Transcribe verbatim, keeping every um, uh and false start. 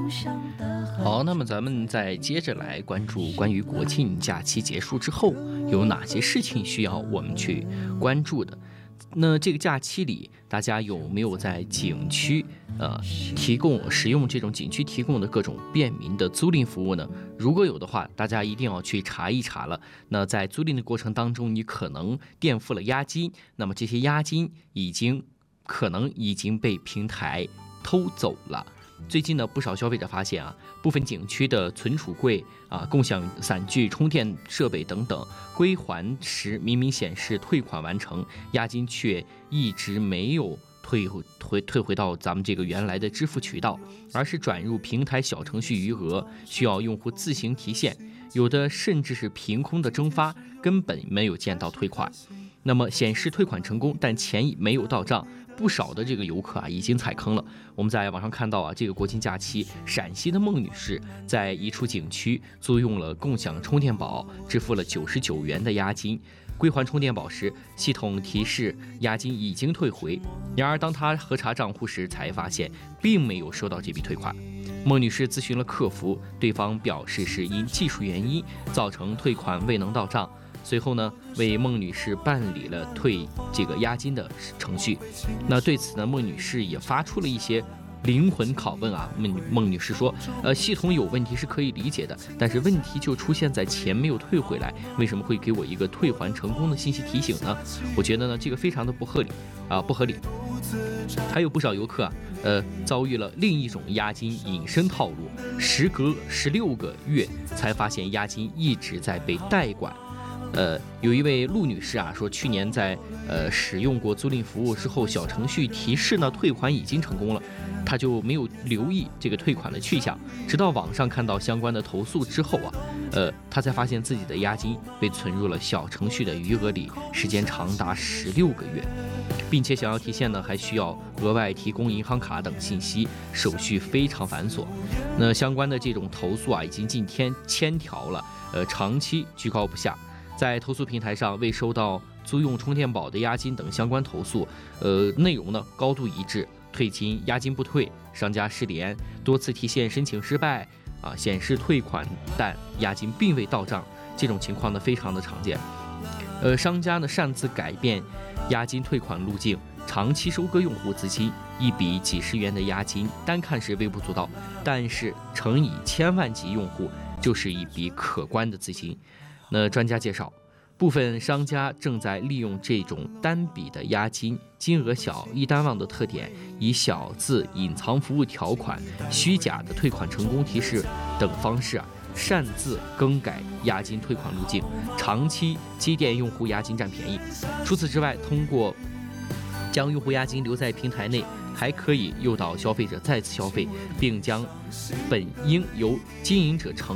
好，那么咱们再接着来关注关于国庆假期结束之后有哪些事情需要我们去关注的。那这个假期里，大家有没有在景区呃提供使用这种景区提供的各种便民的租赁服务呢？如果有的话，大家一定要去查一查了。那在租赁的过程当中，你可能垫付了押金，那么这些押金已经可能已经被平台偷走了。最近呢，不少消费者发现啊，部分景区的存储柜啊、共享伞具、充电设备等等，归还时明明显示退款完成，押金却一直没有退回退回到咱们这个原来的支付渠道，而是转入平台小程序余额，需要用户自行提现，有的甚至是凭空的蒸发，根本没有见到退款。那么显示退款成功，但钱没有到账。不少的这个游客啊，已经踩坑了。我们在网上看到啊，这个国庆假期，陕西的孟女士在一处景区租用了共享充电宝，支付了九十九元的押金。归还充电宝时，系统提示押金已经退回。然而，当她核查账户时，才发现并没有收到这笔退款。孟女士咨询了客服，对方表示是因技术原因造成退款未能到账。随后呢，为孟女士办理了退这个押金的程序。那对此呢，孟女士也发出了一些灵魂拷问啊。孟孟女士说，呃，系统有问题是可以理解的，但是问题就出现在钱没有退回来，为什么会给我一个退还成功的信息提醒呢？我觉得呢，这个非常的不合理啊，不合理。还有不少游客啊，呃，遭遇了另一种押金隐身套路，时隔十六个月才发现押金一直在被代管。呃，有一位陆女士啊说，去年在呃使用过租赁服务之后，小程序提示呢退款已经成功了，她就没有留意这个退款的去向，直到网上看到相关的投诉之后啊，呃，她才发现自己的押金被存入了小程序的余额里，时间长达十六个月，并且想要提现呢，还需要额外提供银行卡等信息，手续非常繁琐。那相关的这种投诉啊，已经近千千条了，呃，长期居高不下。在投诉平台上未收到租用充电宝的押金等相关投诉，呃，内容呢高度一致，退金、押金不退、商家失联、多次提现申请失败啊，显示退款但押金并未到账，这种情况呢非常的常见。呃，商家呢擅自改变押金退款路径，长期收割用户资金，一笔几十元的押金，单看是微不足道，但是乘以千万级用户，就是一笔可观的资金。那专家介绍，部分商家正在利用这种单笔的押金、金额小、易单忘的特点，以小字隐藏服务条款、虚假的退款成功提示等方式啊，擅自更改押金退款路径，长期积淀用户押金占便宜。除此之外，通过将用户押金留在平台内，还可以诱导消费者再次消费，并将本应由经营者承